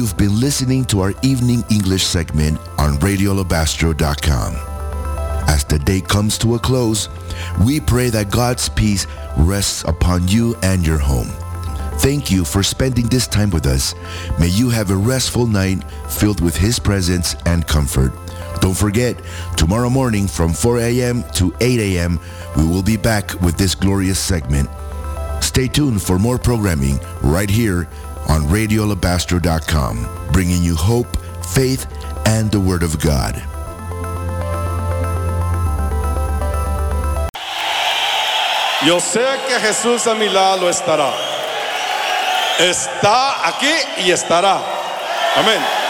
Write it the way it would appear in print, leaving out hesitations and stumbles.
You've been listening to our evening English segment on RadioAlabastro.com. As the day comes to a close, we pray that God's peace rests upon you and your home. Thank you for spending this time with us. May you have a restful night filled with His presence and comfort. Don't forget, tomorrow morning from 4 a.m. to 8 a.m., we will be back with this glorious segment. Stay tuned for more programming right here on RadioAlabastro.com, bringing you hope, faith, and the Word of God. Yo sé que Jesús a mi lado estará. Está aquí y estará. Amén.